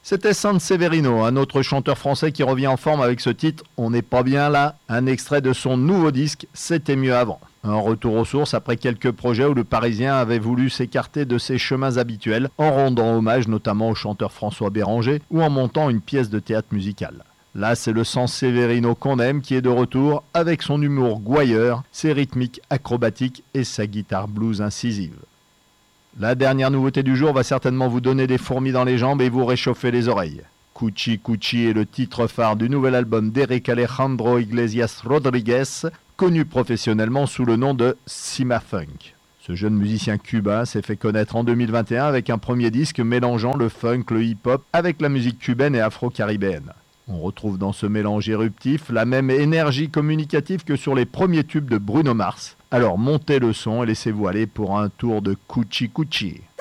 C'était Sanseverino, un autre chanteur français qui revient en forme avec ce titre « On n'est pas bien là », un extrait de son nouveau disque « C'était mieux avant ». Un retour aux sources après quelques projets où le Parisien avait voulu s'écarter de ses chemins habituels en rendant hommage notamment au chanteur François Béranger ou en montant une pièce de théâtre musical. Là, c'est le Sanseverino qu'on aime qui est de retour avec son humour gouailleur, ses rythmiques acrobatiques et sa guitare blues incisive. La dernière nouveauté du jour va certainement vous donner des fourmis dans les jambes et vous réchauffer les oreilles. Cuchi Cuchi est le titre phare du nouvel album d'Eric Alejandro Iglesias Rodriguez, connu professionnellement sous le nom de Cima Funk. Ce jeune musicien cubain s'est fait connaître en 2021 avec un premier disque mélangeant le funk, le hip-hop avec la musique cubaine et afro-caribéenne. On retrouve dans ce mélange éruptif la même énergie communicative que sur les premiers tubes de Bruno Mars. Alors montez le son et laissez-vous aller pour un tour de Cuchi Cuchi.